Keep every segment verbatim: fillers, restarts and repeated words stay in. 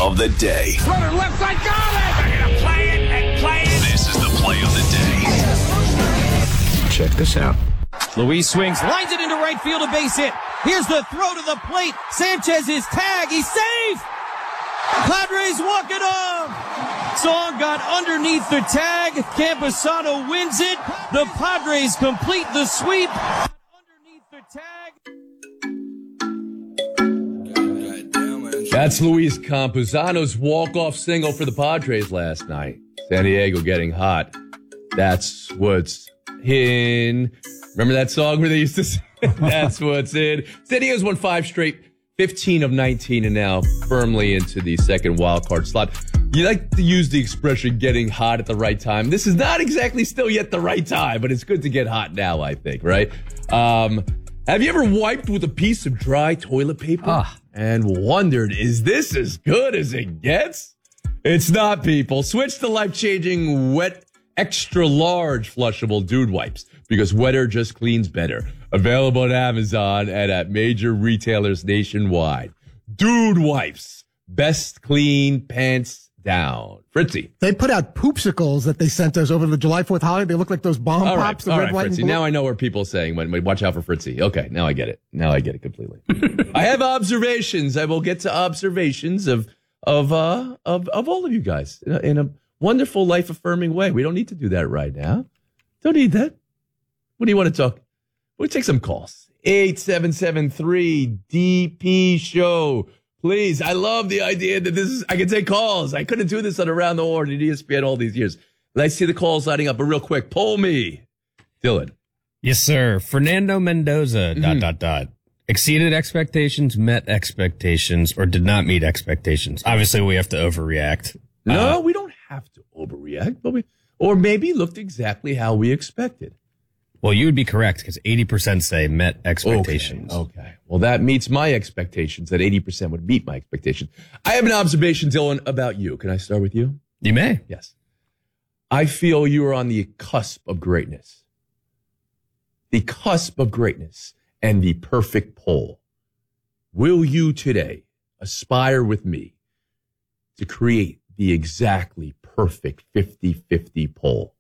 of the day. Runner left side, got it! They're going to play it and play it. This is the play of the day. Check this out. Luis swings, lines it into right field, a base hit. Here's the throw to the plate. Sanchez is tagged. He's safe. Padres walk it off. Song got underneath the tag. Campusano wins it. The Padres complete the sweep. Underneath the tag. That's Luis Campusano's walk-off single for the Padres last night. San Diego getting hot. That's what's in. Remember that song where they used to say, that's what's in? San Diego's won five straight, fifteen of nineteen, and now firmly into the second wild card slot. You like to use the expression getting hot at the right time. This is not exactly still yet the right time, but it's good to get hot now, I think, right? Um, have you ever wiped with a piece of dry toilet paper Ah. and wondered, is this as good as it gets? It's not, people. Switch to life-changing wet extra large flushable dude wipes because wetter just cleans better. Available on Amazon and at major retailers nationwide. Dude wipes. Best clean pants down. Fritzy. They put out poopsicles that they sent us over the July fourth holiday. They look like those bomb All right, pops, the all red, right, white, Fritzy. and blue. Now I know what people are saying when, when watch out for Fritzy. Okay, now I get it. Now I get it completely. I have observations. I will get to observations of of uh of of all of you guys in a, in a wonderful, life-affirming way. We don't need to do that right now. Don't need that. What do you want to talk? We'll take some calls. eight seven seven three D P show. Please, I love the idea that this is, I can take calls. I couldn't do this on Around the Horn at E S P N all these years. Let's see the calls lighting up, but real quick, poll me. Dylan. Yes, sir. Fernando Mendoza, Mm-hmm. dot, dot, dot. Exceeded expectations, met expectations, or did not meet expectations. Obviously, we have to overreact. No, Uh, we don't have to overreact, but we, or maybe looked exactly how we expected. Well, you would be correct because eighty percent say met expectations. Okay, okay. Well, that meets my expectations. That eighty percent would meet my expectations. I have an observation, Dylan, about you. Can I start with you? You may. Yes. I feel you are on the cusp of greatness. The cusp of greatness and the perfect poll. Will you today aspire with me to create the exactly perfect fifty-fifty poll?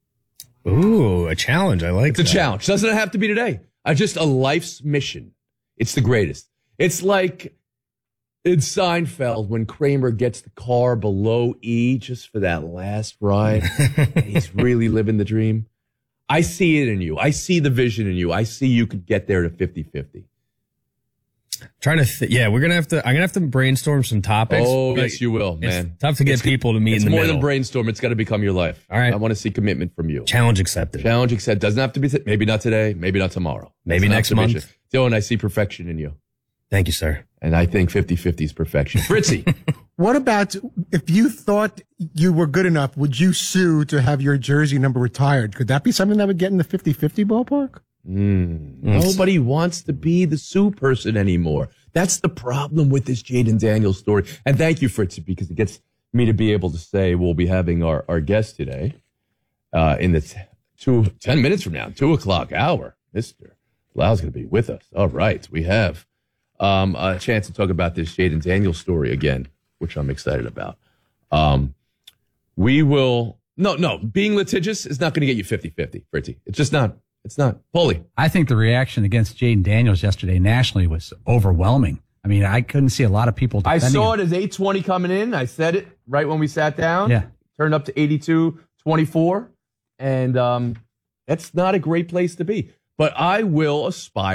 Ooh, a challenge. I like It's a that. challenge. Doesn't have to be today. I just a life's mission. It's the greatest. It's like in Seinfeld when Kramer gets the car below E just for that last ride. And he's really living the dream. I see it in you. I see the vision in you. I see you could get there to fifty-fifty. Trying to, th- yeah, we're gonna have to. I'm gonna have to brainstorm some topics. Oh, but yes, you will, man. It's tough to get It's- people to meet It's in the more middle. than brainstorm. It's got to become your life. All right. I want to see commitment from you. Challenge accepted. Challenge accepted. Doesn't have to be, maybe not today, maybe not tomorrow. Maybe That's an next observation. month. Dylan, I see perfection in you. Thank you, sir. And I think fifty-fifty is perfection. Fritzy. What about if you thought you were good enough, would you sue to have your jersey number retired? Could that be something that would get in the fifty-fifty ballpark? Mm, nobody wants to be the Sue person anymore. That's the problem with this Jaden Daniels story. And thank you, Fritzy, because it gets me to be able to say we'll be having our, our guest today uh, in the t- two, ten minutes from now, two o'clock hour. Mister Lau's going to be with us. All right. We have um, a chance to talk about this Jaden Daniels story again, which I'm excited about. Um, we will, no, no, being litigious is not going to get you fifty-fifty, Fritzy. It's just not. It's not. Paulie. I think the reaction against Jaden Daniels yesterday nationally was overwhelming. I mean, I couldn't see a lot of people I defending saw him. it as eight twenty coming in. I said it right when we sat down. Yeah. Turned up to eighty-two twenty-four. And um, that's not a great place to be. But I will aspire